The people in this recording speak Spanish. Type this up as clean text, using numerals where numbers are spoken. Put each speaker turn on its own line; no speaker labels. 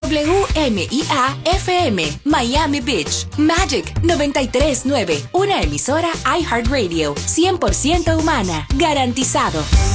WMIA FM, Miami Beach, Magic 93.9, una emisora iHeartRadio, 100% humana, garantizado.